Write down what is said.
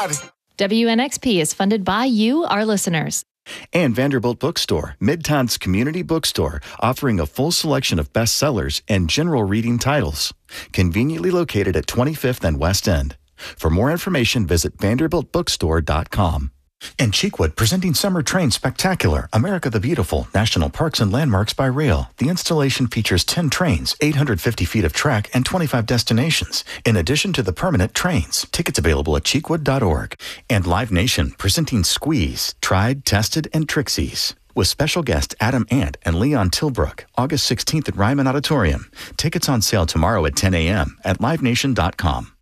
Everybody. WNXP is funded by you, our listeners. And Vanderbilt Bookstore, Midtown's community bookstore, offering a full selection of bestsellers and general reading titles. Conveniently located at 25th and West End. For more information, visit vanderbiltbookstore.com. And Cheekwood, presenting Summer Train Spectacular, America the Beautiful, National Parks and Landmarks by Rail. The installation features 10 trains, 850 feet of track, and 25 destinations, in addition to the permanent trains. Tickets available at cheekwood.org. And Live Nation, presenting Squeeze, Tried, Tested, and Trixies, with special guests Adam Ant and Leon Tilbrook, August 16th at Ryman Auditorium. Tickets on sale tomorrow at 10 a.m. at livenation.com.